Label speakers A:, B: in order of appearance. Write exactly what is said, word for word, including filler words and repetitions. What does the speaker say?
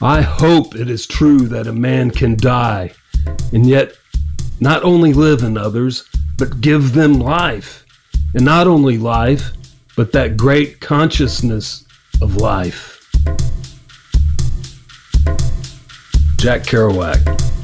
A: I hope it is true that a man can die and yet not only live in others, but give them life. And not only life, but that great consciousness of life. Jack Kerouac.